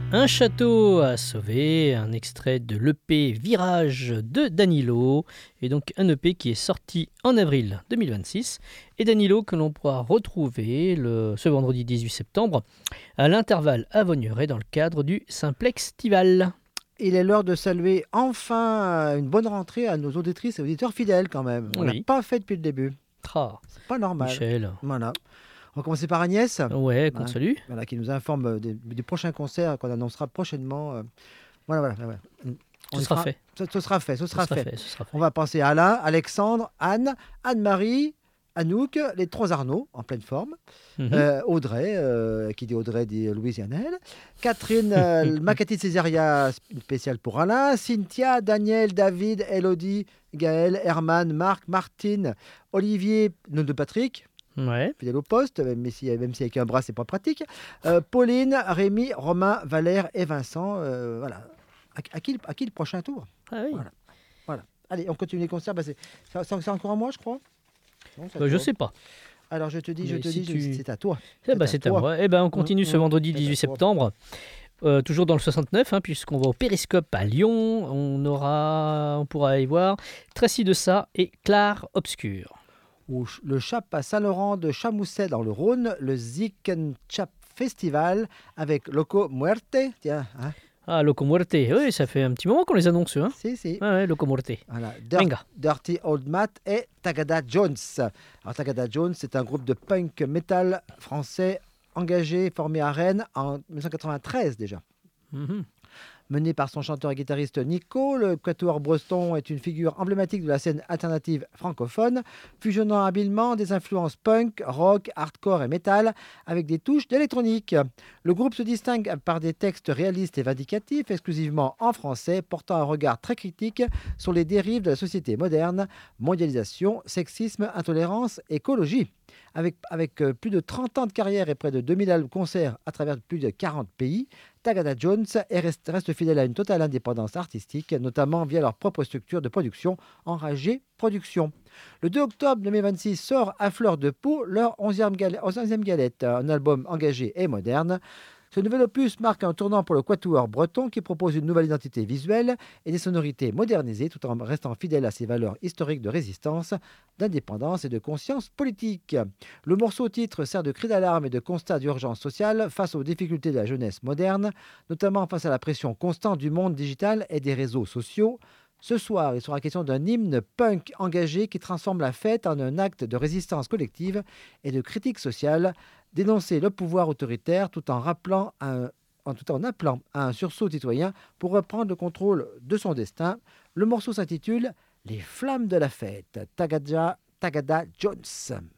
Un château à sauver, un extrait de l'EP Virage de Danilo, et donc un EP qui est sorti en avril 2026, et Danilo que l'on pourra retrouver ce vendredi 18 septembre à l'intervalle à Vaugneray dans le cadre du Simplextival. Il est l'heure de saluer enfin une bonne rentrée à nos auditrices et auditeurs fidèles quand même. On l'a Oui. pas fait depuis le début. Ah, C'est pas normal. Michel. Voilà. On va commencer par Agnès. Ouais, qu'on Hein, te salue. voilà, qui nous informe des prochains concerts qu'on annoncera prochainement. Voilà. Ce sera fait. Ce sera fait. Ce sera fait. On va penser à Alain, Alexandre, Anne, Anne-Marie, Anouk, les trois Arnaud en pleine forme. Mhm. Audrey, qui dit Audrey dit Louise Yannel. Catherine, Macati Césaria, spéciale pour Alain. Cynthia, Daniel, David, Elodie, Gaël, Herman, Marc, Martine, Olivier, nom de Patrick. Ouais. Fidèle au poste, même si avec un bras, c'est pas pratique. Pauline, Rémi, Romain, Valère et Vincent. Voilà. À qui le prochain tour? Ah oui. Voilà. Allez, on continue les concerts. C'est encore à moi, je crois. Non, c'est à Je toi. sais pas. Alors, je te dis, Mais c'est à toi. C'est à moi. On continue ce vendredi 18 septembre. Toujours dans le 69, puisqu'on va au Périscope à Lyon. On pourra y voir Tracy de Ça et Claire Obscure. Le Chap à Saint-Laurent de Chamousset dans le Rhône, le Chap Festival avec Loco Muerte. Tiens, hein. Ah, Loco Muerte. Oui, ça fait un petit moment qu'on les annonce, hein. Si. Ouais, Loco Muerte. Voilà. Venga. Dirty Old Matt et Tagada Jones. Alors, Tagada Jones, c'est un groupe de punk metal français engagé, formé à Rennes en 1993 déjà. Mhm. Mené par son chanteur et guitariste Nico, le Quatuor Breton est une figure emblématique de la scène alternative francophone, fusionnant habilement des influences punk, rock, hardcore et metal avec des touches d'électronique. Le groupe se distingue par des textes réalistes et vindicatifs, exclusivement en français, portant un regard très critique sur les dérives de la société moderne, mondialisation, sexisme, intolérance, écologie. Avec plus de 30 ans de carrière et près de 2000 concerts à travers plus de 40 pays, Tagada Jones reste fidèle à une totale indépendance artistique, notamment via leur propre structure de production, Enragé Productions. Le 2 octobre 2026 sort à fleur de peau leur 11e galette, un album engagé et moderne. Ce nouvel opus marque un tournant pour le Quatuor breton qui propose une nouvelle identité visuelle et des sonorités modernisées tout en restant fidèle à ses valeurs historiques de résistance, d'indépendance et de conscience politique. Le morceau titre sert de cri d'alarme et de constat d'urgence sociale face aux difficultés de la jeunesse moderne, notamment face à la pression constante du monde digital et des réseaux sociaux. Ce soir, il sera question d'un hymne punk engagé qui transforme la fête en un acte de résistance collective et de critique sociale, dénoncer le pouvoir autoritaire tout en appelant à un sursaut citoyen pour reprendre le contrôle de son destin. Le morceau s'intitule « Les flammes de la fête », Tagada Jones.